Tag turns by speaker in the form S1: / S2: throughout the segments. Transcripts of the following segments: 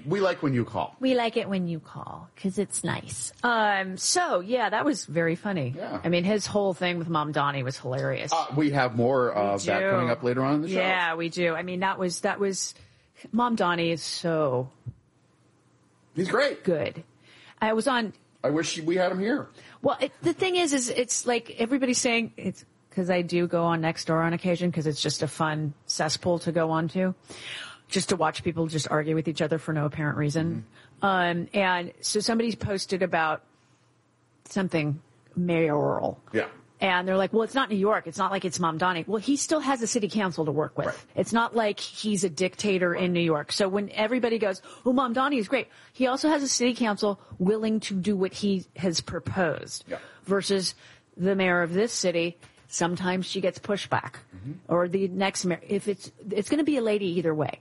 S1: We like when you call.
S2: We like it when you call because it's nice. So yeah, that was very funny.
S1: Yeah.
S2: I mean, his whole thing with Mom Donnie was hilarious.
S1: We have more of that coming up later on in the show.
S2: Yeah, we do. I mean, that was Mom Donnie is so.
S1: He's great.
S2: Good. I
S1: wish we had him here.
S2: Well, the thing is it's like everybody's saying it's because I do go on Nextdoor on occasion because it's just a fun cesspool to go on to. Just to watch people just argue with each other for no apparent reason. Mm-hmm. And so somebody posted about something mayoral.
S1: Yeah.
S2: And they're like, well, it's not New York. It's not like it's Mom Donnie. Well, he still has a city council to work with.
S1: Right.
S2: It's not like he's a dictator in New York. So when everybody goes, oh, Mom Donnie is great, he also has a city council willing to do what he has proposed.
S1: Yeah.
S2: Versus the mayor of this city, sometimes she gets pushback. Mm-hmm. Or the next mayor. If it's going to be a lady either way.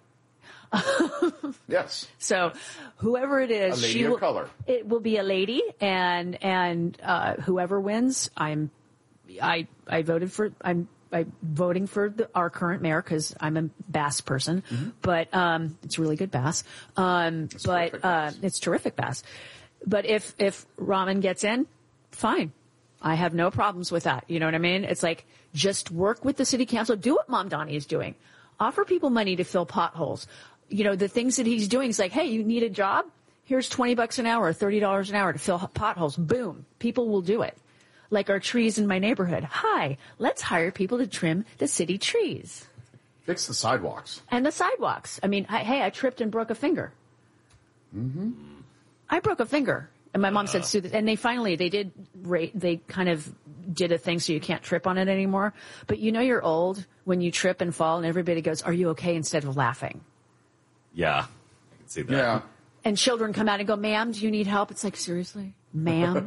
S1: Yes.
S2: So whoever it is,
S1: a lady of color.
S2: It will be a lady, and whoever wins, I'm voting for our current mayor because I'm a Bass person, mm-hmm. but it's really good Bass. It's terrific Bass. But if Raman gets in, fine. I have no problems with that. You know what I mean? It's like just work with the city council. Do what Mom Donnie is doing. Offer people money to fill potholes. You know, the things that he's doing is like, hey, you need a job? Here's $20 an hour or $30 an hour to fill potholes. Boom. People will do it. Like our trees in my neighborhood. Hi, let's hire people to trim the city trees.
S1: Fix the sidewalks.
S2: And the sidewalks. I mean, I tripped and broke a finger.
S1: Mm-hmm.
S2: I broke a finger. And my mom said, Sue, and they kind of did a thing so you can't trip on it anymore. But you know you're old when you trip and fall and everybody goes, are you okay? Instead of laughing.
S3: Yeah, I can see that.
S1: Yeah.
S2: And children come out and go, ma'am, do you need help? It's like, seriously? Ma'am?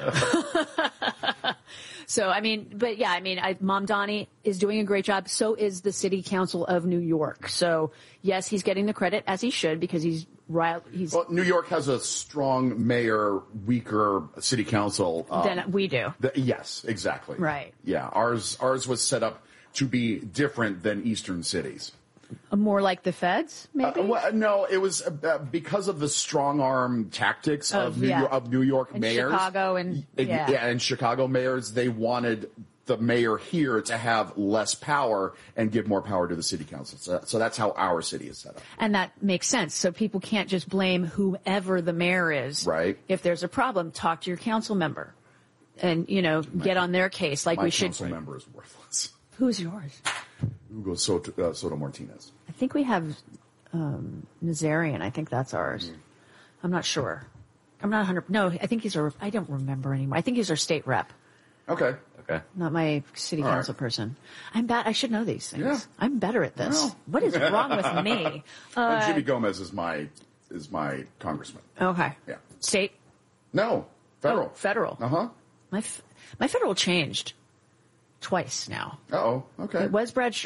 S2: So, I mean, but yeah, I mean, Mom Donnie is doing a great job. So is the City Council of New York. So, yes, he's getting the credit as he should because well,
S1: New York has a strong mayor, weaker city council.
S2: Than we do.
S1: Yes, exactly.
S2: Right.
S1: Yeah, ours was set up to be different than Eastern cities.
S2: More like the feds, maybe?
S1: No, it was because of the strong arm tactics of New York
S2: and
S1: mayors.
S2: Chicago
S1: and Chicago mayors. They wanted the mayor here to have less power and give more power to the city council. So that's how our city is set up.
S2: And that makes sense. So people can't just blame whoever the mayor is.
S1: Right.
S2: If there's a problem, talk to your council member and, get on their case like we should.
S1: My council member is worthless.
S2: Who's yours?
S1: Hugo Soto Martinez.
S2: I think we have Nazarian. I think that's ours. I'm not sure. I'm not 100. No, I think I don't remember anymore. I think he's our state rep.
S1: Okay.
S2: Not my city council person. I'm bad. I should know these things.
S1: Yeah.
S2: I'm better at this.
S1: Well.
S2: What is wrong with me?
S1: Jimmy Gomez is my congressman.
S2: Okay.
S1: Yeah.
S2: State?
S1: No. Federal.
S2: Oh, federal.
S1: Uh-huh.
S2: My federal changed twice now.
S1: Uh-oh. Okay.
S2: It was Brad.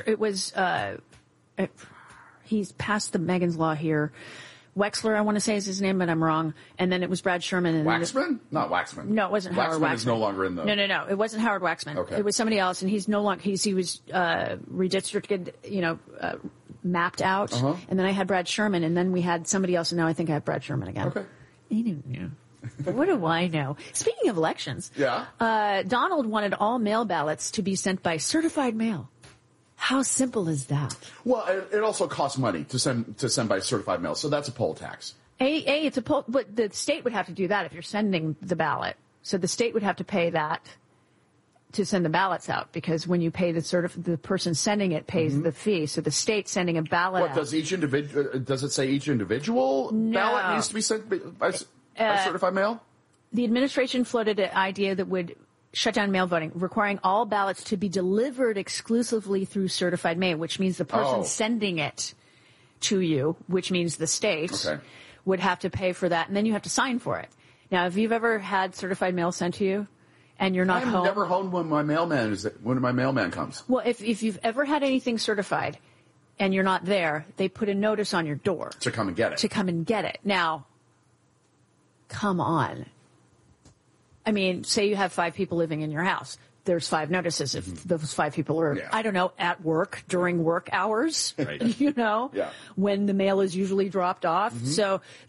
S2: He's passed the Megan's Law here. Wexler, I want to say is his name, but I'm wrong. And then it was Brad Sherman. And
S1: Waxman? Not Waxman.
S2: No, it wasn't Howard Waxman.
S1: Waxman is no longer in the...
S2: No. It wasn't Howard Waxman.
S1: Okay.
S2: It was somebody else, and he's no longer... He was redistricted, mapped out.
S1: Uh-huh.
S2: And then I had Brad Sherman, and then we had somebody else, and now I think I have Brad Sherman again.
S1: Okay.
S2: He didn't know. But what do I know? Speaking of elections...
S1: Yeah?
S2: Donald wanted all mail ballots to be sent by certified mail. How simple is that?
S1: Well, it also costs money to send by certified mail, so that's a poll tax.
S2: It's a poll, but the state would have to do that if you're sending the ballot. So the state would have to pay that to send the ballots out because when you pay the person sending it pays the fee. So the state sending a ballot out.
S1: Does it say each individual ballot needs to be sent by certified mail?
S2: The administration floated an idea that would shut down mail voting, requiring all ballots to be delivered exclusively through certified mail, which means the person sending it to you, which means the state, would have to pay for that, and then you have to sign for it. Now, if you've ever had certified mail sent to you, and you're not home...
S1: I'm never home when my mailman comes.
S2: Well, if you've ever had anything certified, and you're not there, they put a notice on your door.
S1: To come and get it.
S2: Now, come on. I mean, say you have 5 people living in your house. There's 5 notices if those 5 people are, I don't know, at work during work hours,
S3: right.
S2: when the mail is usually dropped off. So